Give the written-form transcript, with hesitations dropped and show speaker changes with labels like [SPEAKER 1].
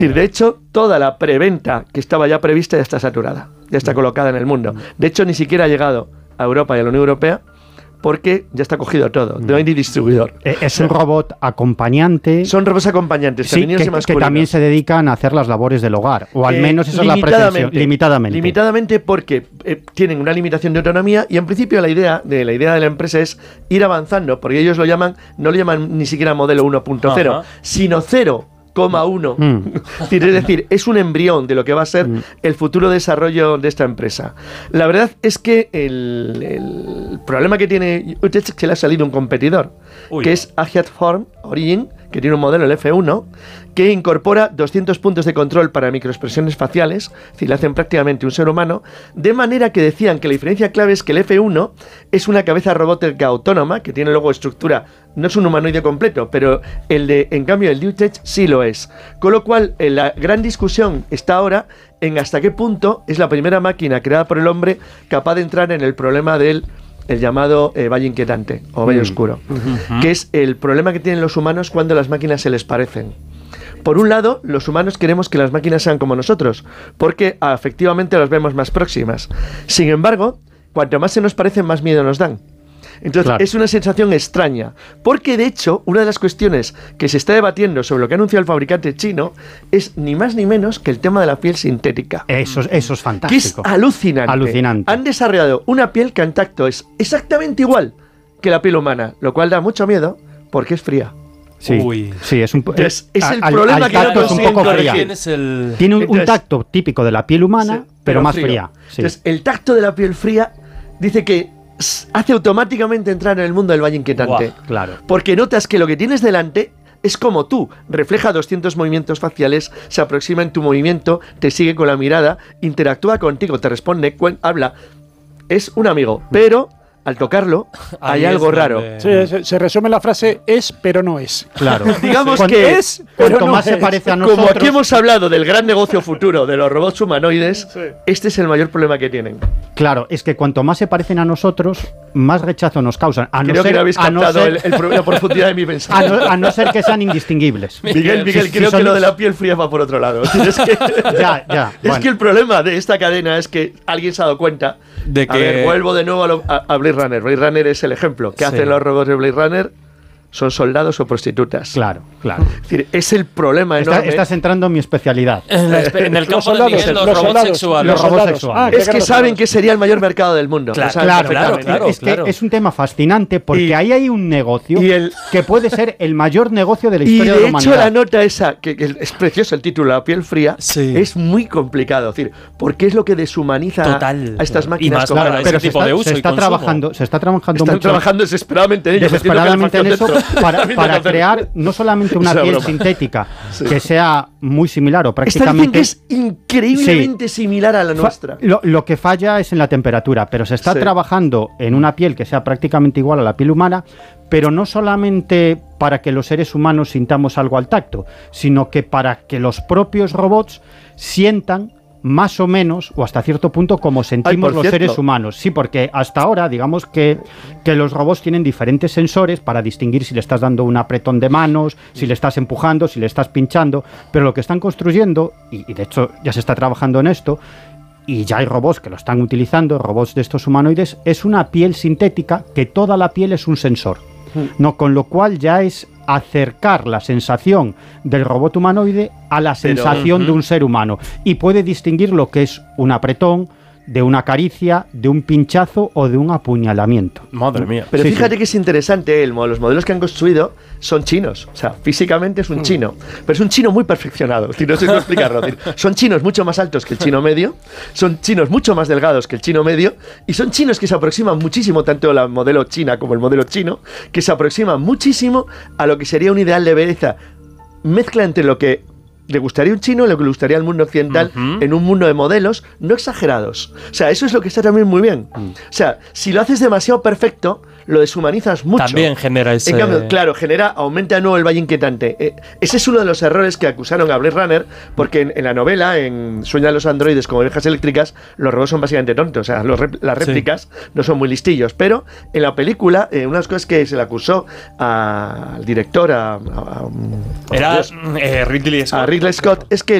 [SPEAKER 1] De hecho, toda la preventa que estaba ya prevista ya está saturada, ya está colocada en el mundo. De hecho, ni siquiera ha llegado a Europa y a la Unión Europea porque ya está cogido todo, no hay ni distribuidor.
[SPEAKER 2] Es un robot acompañante.
[SPEAKER 1] Son robots acompañantes,
[SPEAKER 2] sí,
[SPEAKER 1] femeninos y masculinos.
[SPEAKER 2] Que también se dedican a hacer las labores del hogar, o al menos esa es la pretensión.
[SPEAKER 1] Limitadamente porque tienen una limitación de autonomía y en principio la idea de la empresa es ir avanzando, porque ellos no lo llaman ni siquiera modelo 1.0, sino 0,1. Es decir, es un embrión de lo que va a ser el futuro desarrollo de esta empresa. La verdad es que el problema que tiene Utrecht es que le ha salido un competidor, que es Agiat Form Origin, que tiene un modelo, el F1, que incorpora 200 puntos de control para microexpresiones faciales, es decir, le hacen prácticamente un ser humano, de manera que decían que la diferencia clave es que el F1 es una cabeza robótica autónoma, que tiene luego estructura, no es un humanoide completo, pero en cambio el de Utrecht sí lo es. Con lo cual, la gran discusión está ahora en hasta qué punto es la primera máquina creada por el hombre capaz de entrar en el problema del llamado valle inquietante o valle oscuro, que es el problema que tienen los humanos cuando las máquinas se les parecen. Por un lado, los humanos queremos que las máquinas sean como nosotros, porque efectivamente las vemos más próximas. Sin embargo, cuanto más se nos parecen, más miedo nos dan. Entonces, es una sensación extraña, porque de hecho, una de las cuestiones que se está debatiendo sobre lo que ha anunciado el fabricante chino es ni más ni menos que el tema de la piel sintética.
[SPEAKER 2] Eso es fantástico.
[SPEAKER 1] Que es alucinante. Han desarrollado una piel que en tacto es exactamente igual que la piel humana, lo cual da mucho miedo porque es fría.
[SPEAKER 2] Sí, es un
[SPEAKER 1] es el problema que no
[SPEAKER 2] es un poco fría. Tiene un tacto típico de la piel humana, pero más fría.
[SPEAKER 1] Entonces, el tacto de la piel fría dice que hace automáticamente entrar en el mundo del valle inquietante.
[SPEAKER 2] Claro.
[SPEAKER 1] Porque notas que lo que tienes delante es como tú, refleja 200 movimientos faciales, se aproxima en tu movimiento, te sigue con la mirada, interactúa contigo, te responde, habla. Es un amigo, pero al tocarlo hay algo raro.
[SPEAKER 3] Sí, se resume la frase es, pero no es.
[SPEAKER 2] Claro.
[SPEAKER 1] Digamos que
[SPEAKER 3] es, pero
[SPEAKER 2] cuanto más se parece a nosotros.
[SPEAKER 1] Como aquí hemos hablado del gran negocio futuro de los robots humanoides, este es el mayor problema que tienen.
[SPEAKER 2] Claro, es que cuanto más se parecen a nosotros, más rechazo nos causan.
[SPEAKER 1] Creo que no habéis captado la profundidad de mi pensamiento.
[SPEAKER 2] A no ser que sean indistinguibles.
[SPEAKER 1] Miguel, creo que lo de la piel fría va por otro lado. Es que el problema de esta cadena es que alguien se ha dado cuenta de que... A ver, vuelvo de nuevo a Blade Runner. Blade Runner es el ejemplo. ¿Qué hacen los robots de Blade Runner? Son soldados o prostitutas.
[SPEAKER 2] Claro.
[SPEAKER 1] Es decir, es el problema enorme.
[SPEAKER 2] Estás entrando en mi especialidad.
[SPEAKER 4] En el campo de Miguel, los robots sexuales.
[SPEAKER 2] Los robots sexuales.
[SPEAKER 1] Es que saben que sería el mayor mercado del mundo.
[SPEAKER 2] Claro. Que es un tema fascinante porque ahí hay un negocio que puede ser el mayor negocio de la historia de la humanidad.
[SPEAKER 1] Y de hecho la nota esa, que es precioso el título, La piel fría, es muy complicado. Es decir, porque es lo que deshumaniza a estas máquinas.
[SPEAKER 4] Y más
[SPEAKER 2] pero se está trabajando
[SPEAKER 1] Están trabajando desesperadamente en
[SPEAKER 2] eso. Para crear no solamente una piel sintética que sea muy similar o prácticamente...
[SPEAKER 1] Esta dicen que es increíblemente similar a la nuestra.
[SPEAKER 2] Lo que falla es en la temperatura, pero se está trabajando en una piel que sea prácticamente igual a la piel humana, pero no solamente para que los seres humanos sintamos algo al tacto, sino que para que los propios robots sientan más o menos, o hasta cierto punto, como sentimos los seres humanos. Sí, porque hasta ahora, digamos que los robots tienen diferentes sensores para distinguir si le estás dando un apretón de manos, si le estás empujando, si le estás pinchando, pero lo que están construyendo, y de hecho ya se está trabajando en esto, y ya hay robots que lo están utilizando, robots de estos humanoides, es una piel sintética que toda la piel es un sensor. No, con lo cual ya es acercar la sensación del robot humanoide a la sensación de un ser humano y puede distinguir lo que es un apretón de una caricia, de un pinchazo o de un apuñalamiento.
[SPEAKER 4] Madre mía.
[SPEAKER 1] Pero fíjate que es interesante, los modelos que han construido son chinos, o sea, físicamente es un chino, pero es un chino muy perfeccionado, no sé cómo explicarlo. Son chinos mucho más altos que el chino medio, son chinos mucho más delgados que el chino medio, y son chinos que se aproximan muchísimo, tanto la modelo china como el modelo chino, que se aproximan muchísimo a lo que sería un ideal de belleza, mezcla entre lo que le gustaría un chino, lo que le gustaría al mundo occidental, en un mundo de modelos no exagerados. O sea, eso es lo que está también muy bien. O sea, si lo haces demasiado perfecto, lo deshumanizas mucho.
[SPEAKER 4] También genera ese...
[SPEAKER 1] En cambio, claro, aumenta de nuevo el Valle Inquietante. Ese es uno de los errores que acusaron a Blade Runner, porque en la novela, en Sueñan los androides como ovejas eléctricas, los robots son básicamente tontos, o sea, las réplicas no son muy listillos, pero en la película, una de las cosas que se le acusó al director,
[SPEAKER 4] era Ridley Scott.
[SPEAKER 1] A Ridley Scott, es que